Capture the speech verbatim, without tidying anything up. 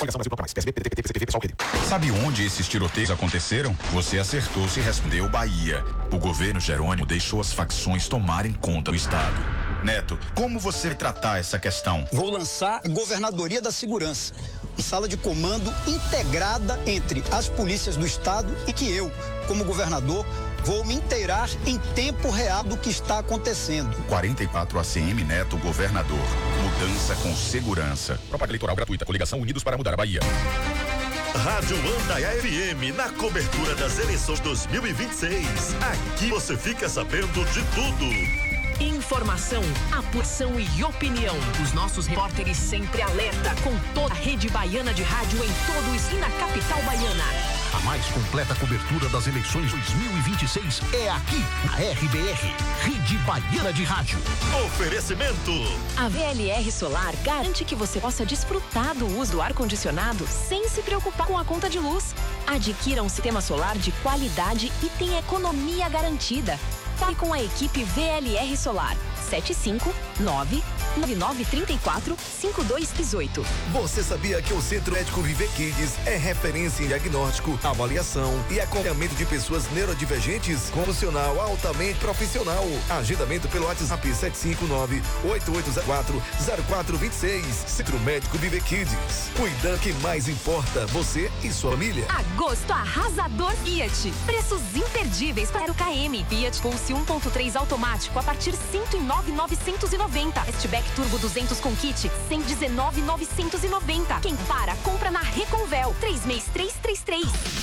Sabe onde esses tiroteios aconteceram? Você acertou se respondeu Bahia. O governo Jerônimo deixou as facções tomarem conta do estado. Neto, como você vai tratar essa questão? Vou lançar a Governadoria da Segurança, uma sala de comando integrada entre as polícias do estado e que eu, como governador, vou me inteirar em tempo real do que está acontecendo. quarenta e quatro A C M Neto, governador. Mudança com segurança. Propaganda eleitoral gratuita. Coligação Unidos para Mudar a Bahia. Rádio Andaiá F M, na cobertura das eleições dois mil e vinte e seis. Aqui você fica sabendo de tudo. Informação, apuração e opinião. Os nossos repórteres sempre alerta com toda a rede baiana de rádio em todo o e na capital baiana. A mais completa cobertura das eleições dois mil e vinte e seis é aqui na R B R, Rede Baiana de Rádio. Oferecimento. A V L R Solar garante que você possa desfrutar do uso do ar-condicionado sem se preocupar com a conta de luz. Adquira um sistema solar de qualidade e tenha economia garantida. Fale com a equipe V L R Solar. sete cinco nove nove nove três quatro cinco dois um oito. Você sabia que o Centro Médico Viver Kids é referência em diagnóstico, avaliação e acompanhamento de pessoas neurodivergentes com profissional altamente profissional? Agendamento pelo WhatsApp sete cinco nove oito oito zero quatro zero quatro dois seis. Centro Médico Viver Kids. Cuidando que mais importa, você e sua família. Agosto arrasador Fiat. Preços imperdíveis para o K M. Fiat Pulse um ponto três automático a partir de cento e nove mil novecentos e noventa. Fastback Turbo duzentos com kit cento e dezenove mil novecentos e noventa. Quem para, compra na Reconvel três seis três três três.